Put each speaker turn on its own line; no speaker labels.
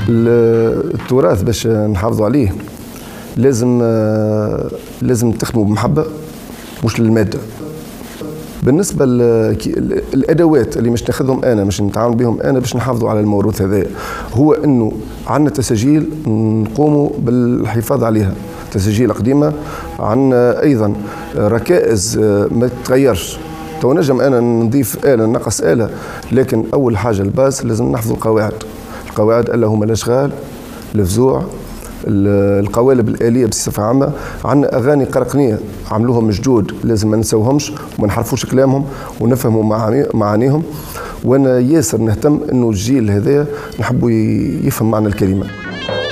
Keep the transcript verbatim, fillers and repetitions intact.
التراث باش نحافظوا عليه لازم لازم تخدموا بمحبة مش للمادة. بالنسبة للأدوات اللي مش ناخذهم أنا مش نتعامل بهم أنا باش نحافظوا على الموروث هذا، هو إنه عندنا تساجيل نقوموا بالحفاظ عليها، تساجيل قديمة، عندنا أيضا ركائز ما تتغيرش. تو نجم أنا نضيف آلة نقص آلة، لكن أول حاجة الباز لازم نحفظوا القواعد. القواعد ألا هما الأشغال، الفزوع، القوالب الآلية بصفة عامة. عندنا أغاني قرقنية عملوهم جدود لازم ما نسوهمش وما نحرفوش كلامهم ونفهموا معانيهم. وأنا ياسر نهتم إنه الجيل هذا نحبوا يفهم معنى الكلمة.